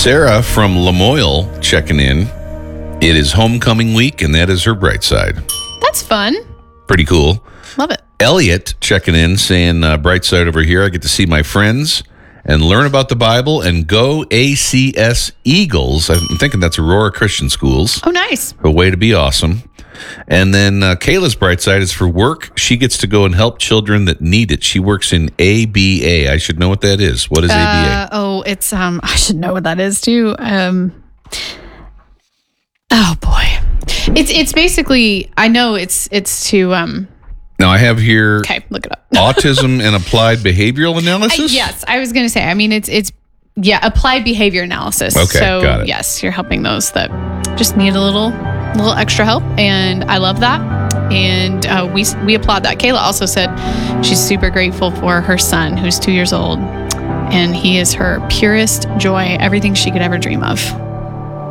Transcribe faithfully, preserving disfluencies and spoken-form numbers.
Sarah from Lamoille checking in. It is homecoming week, and that is her bright side. That's fun. Pretty cool. Love it. Elliot checking in, saying, uh, bright side over here. I get to see my friends and learn about the Bible and go A C S Eagles. I'm thinking that's Aurora Christian Schools. Oh, nice. A way to be awesome. And then uh, Kayla's bright side is for work. She gets to go and help children that need it. She works in A B A. I should know what that is. What is uh, A B A? Oh, it's, um, I should know what that is too. Um, oh boy. It's, it's basically, I know it's, it's to, um, Now, I have here okay, look it up. autism and applied behavioral analysis. I, yes, I was going to say, I mean, it's, it's, yeah, applied behavior analysis. Okay, so got it. yes, you're helping those that just need a little, little extra help. And I love that. And uh, we, we applaud that. Kayla also said she's super grateful for her son, who's two years old. And he is her purest joy, everything she could ever dream of.